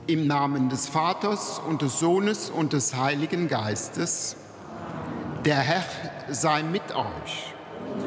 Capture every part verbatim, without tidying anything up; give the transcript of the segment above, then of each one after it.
Im Namen des Vaters und des Sohnes und des Heiligen Geistes. Der Herr sei mit euch.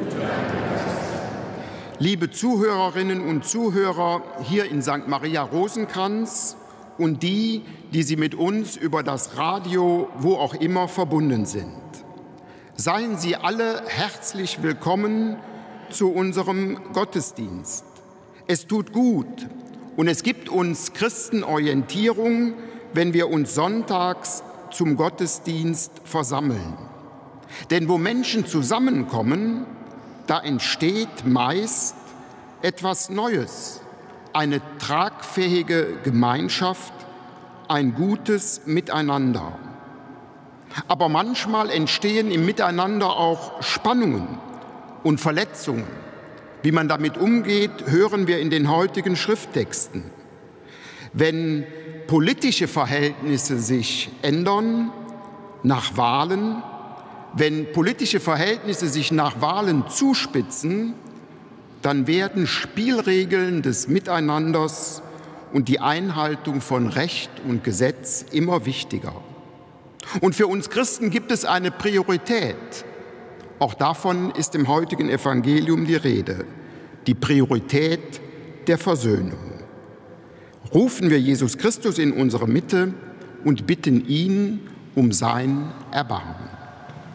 Liebe Zuhörerinnen und Zuhörer hier in Sankt Maria Rosenkranz und die, die Sie mit uns über das Radio, wo auch immer, verbunden sind. Seien Sie alle herzlich willkommen zu unserem Gottesdienst. Es tut gut und es gibt uns Christen Orientierung, wenn wir uns sonntags zum Gottesdienst versammeln. Denn wo Menschen zusammenkommen, da entsteht meist etwas Neues, eine tragfähige Gemeinschaft, ein gutes Miteinander. Aber manchmal entstehen im Miteinander auch Spannungen und Verletzungen. Wie man damit umgeht, hören wir in den heutigen Schrifttexten. Wenn politische Verhältnisse sich ändern nach Wahlen, wenn politische Verhältnisse sich nach Wahlen zuspitzen, dann werden Spielregeln des Miteinanders und die Einhaltung von Recht und Gesetz immer wichtiger. Und für uns Christen gibt es eine Priorität. Auch davon ist im heutigen Evangelium die Rede, die Priorität der Versöhnung. Rufen wir Jesus Christus in unsere Mitte und bitten ihn um sein Erbarmen.